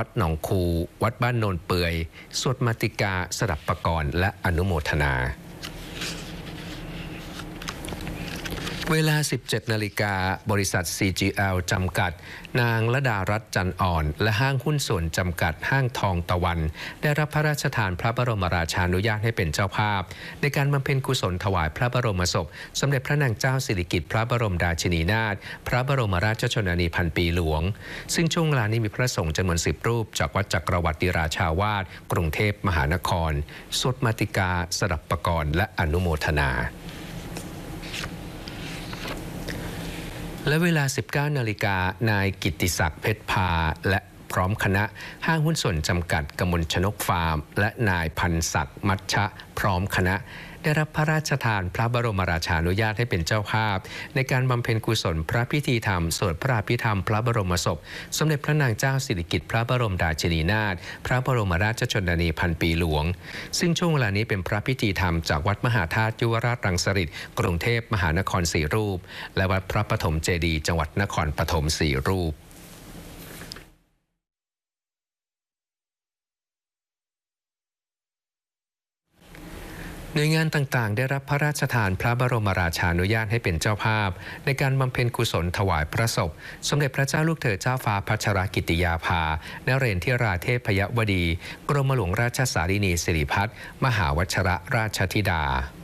หนองคูวัดบ้านโนนเปื่อยสวดมาติกาสดับปกรณ์และอนุโมทนาเวลา 17 นาฬิกาบริษัท CGL จำกัดนางระดารัตน์จันอ่อนและห้างหุ้นส่วนจำกัดห้างทองตะวันได้รับพระราชทานพระบรมราชานุญาตให้เป็นเจ้าภาพในการบำเพ็ญกุศลถวายพระบรมศพสมเด็จพระนางเจ้าสิริกิติ์พระบรมราชินีนาถพระบรมราชชนนีพันปีหลวงซึ่งช่วงเวลานี้มีพระสงฆ์จำนวน10 รูปจากวัดจักรวรรดิราชาวาสกรุงเทพมหานครสวดมาติกาสดับปกรณ์และอนุโมทนาและเวลา 19 นาฬิกานายกิตติศักดิ์เพชรพาและพร้อมคณะห้างหุ้นส่วนจำกัดกมลชนกฟาร์มและนายพันศักดิ์มัชชะพร้อมคณะได้รับพระราชทานพระบรมราชานุญาตให้เป็นเจ้าภาพในการบำเพ็ญกุศลพระพิธีธรรมสวดพระอภิธรรมพระบรมศพสมเด็จพระนางเจ้าสิริกิติ์พระบรมราชินีนาถพระบรมราชชนนีพันปีหลวงซึ่งช่วงเวลานี้เป็นพระพิธีธรรมจากวัดมหาธาตุยุวราชรังสฤษฎ์กรุงเทพมหานคร4 รูปและวัดพระปฐมเจดีย์จังหวัดนครปฐม4 รูปหน่วยงานต่างๆได้รับพระราชทานพระบรมราชานุญาตให้เป็นเจ้าภาพในการบำเพ็ญกุศลถวายพระศพสมเด็จพระเจ้าลูกเธอเจ้าฟ้าพัชรกิติยาภานเรศธิราเทพยวดีกรมหลวงราชสารินีสิริพัฒน์มหาวชิรราชธิดา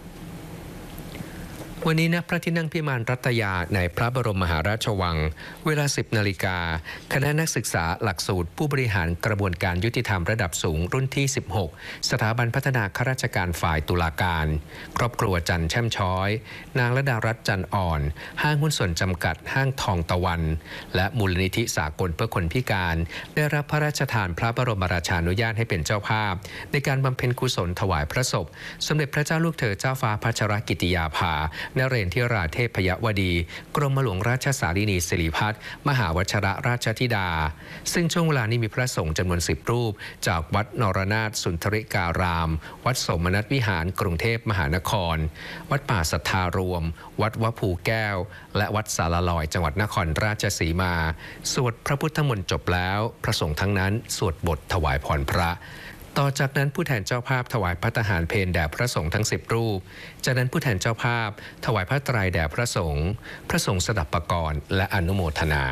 วันนี้ณพระที่นั่งพิมานรัตยาในพระบรมมหาราชวังเวลา 10 นาฬิกาคณะนักศึกษาหลักสูตรผู้บริหารกระบวนการยุติธรรมระดับสูงรุ่นที่ 16 สถาบันพัฒนาข้าราชการฝ่ายตุลาการครอบครัวจันแช่มช้อยนางระดารัตน์จันอ่อนห้างหุ้นส่วนจำกัดห้างทองตะวันและมูลนิธิสากลเพื่อคนพิการได้รับพระราชทานพระบรมราชานุญาตให้เป็นเจ้าภาพในการบำเพ็ญกุศลถวายพระศพสมเด็จพระเจ้าลูกเธอเจ้าฟ้าพัชรกิติยาภานเรศธิราเทพยวดีกรมหลวงราชสารินีสิริพัฒน์มหาวชิรราชธิดาซึ่งช่วงเวลานี้มีพระสงฆ์จำนวน10 รูปจากวัดนรนาถสุนทริการามวัดสมนัสวิหารกรุงเทพมหานครวัดป่าสัทธารวมวัดวภูแก้วและวัดสารลอยจังหวัดนครราชสีมาสวดพระพุทธมนต์จบแล้วพระสงฆ์ทั้งนั้นสวดบทถวายพรพระต่อจากนั้นผู้แทนเจ้าภาพถวายภัตตาหารเพลแด่พระสงฆ์ทั้ง10 รูปจากนั้นผู้แทนเจ้าภาพถวายพระไตรแด่พระสงฆ์สดับปกรณ์และอนุโมทนา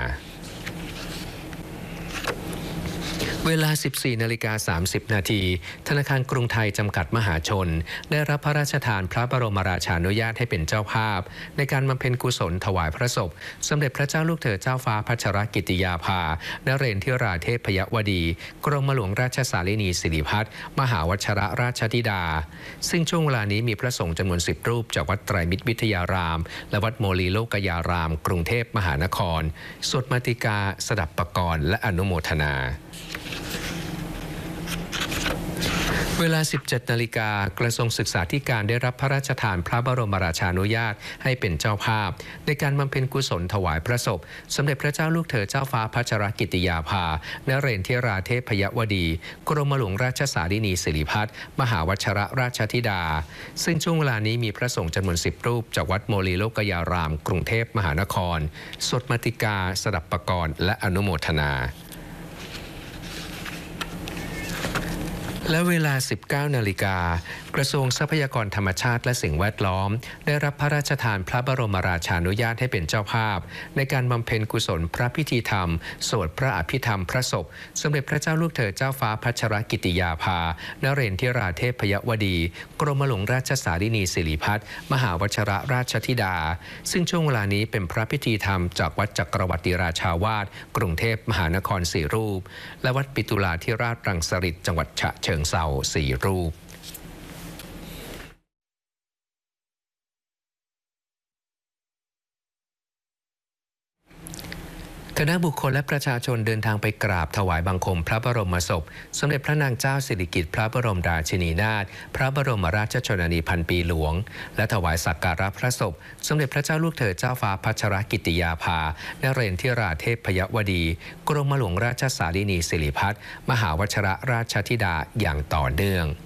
เวลา 14 นาฬิกา 30 นาทีธนาคารกรุงไทยจำกัดมหาชนได้รับพระราชทานพระบรมราชานุญาตให้เป็นเจ้าภาพในการบำเพ็ญกุศลถวายพระศพสมเด็จพระเจ้าลูกเธอเจ้าฟ้าพัชรกิติยาภานเรศธิราเทพยวดีกรมหลวงราชสารินีสิริพัฒน์มหาวชิรราชธิดาซึ่งช่วงเวลานี้มีพระสงฆ์จำนวน10 รูปจากวัดไตรมิตรวิทยารามและวัดโมลีโลกยารามกรุงเทพมหานครสวดมาติกาสดับปกรณ์และอนุโมทนาเวลา 17 นาฬิกากระทรวงศึกษาธิการได้รับพระราชทานพระบรมราชานุญาตให้เป็นเจ้าภาพในการบำเพ็ญกุศลถวายพระศพสมเด็จพระเจ้าลูกเธอเจ้าฟ้าพัชรกิติยาภานเรศธิราเทพยวดีกรมหลวงราชสารินีสิริพัฒน์มหาวชิรราชธิดาซึ่งช่วงเวลานี้มีพระสงฆ์จำนวน10 รูปจากวัดโมลีโลกยารามกรุงเทพมหานครสวดมาติกาสดับปกรณ์และอนุโมทนาและเวลา 19 นาฬิกากระทรวงทรัพยากรธรรมชาติและสิ่งแวดล้อมได้รับพระราชทานพระบรมราชานุญาตให้เป็นเจ้าภาพในการบำเพ็ญกุศลพระพิธีธรรมสวดพระอภิธรรมพระศพสมเด็จพระเจ้าลูกเธอเจ้าฟ้าพัชรกิติยาภานเรศธิราเทพยวดีกรมหลวงราชสารินีสิริพัฒน์มหาวชิรราชธิดาซึ่งช่วงเวลานี้เป็นพระพิธีธรรมจากวัดจักรวรรดิราชาวาสกรุงเทพมหานคร4 รูปและวัดปิตุลาธิราชรังสฤษฎ์จังหวัดฉะเชิงเทรา4 รูปคณะบุคคลและประชาชนเดินทางไปกราบถวายบังคมพระบรมศพสมเด็จพระนางเจ้าสิริกิติ์พระบรมราชินีนาถพระบรมราชชนนีพันปีหลวงและถวายสักการะพระศพสมเด็จพระเจ้าลูกเธอเจ้าฟ้าพัชรกิติยาภานเรศธิราเทพยวดีกรมหลวงราชสารินีสิริพัฒน์มหาวชิรราชธิดาอย่างต่อเนื่อง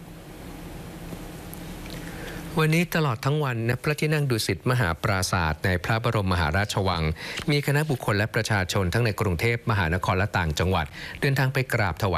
วันนี้ตลอดทั้งวันณพระที่นั่งดุสิตมหาปราสาทในพระบรมมหาราชวังมีคณะบุคคลและประชาชนทั้งในกรุงเทพมหานครและต่างจังหวัดเดินทางไปกราบถวาย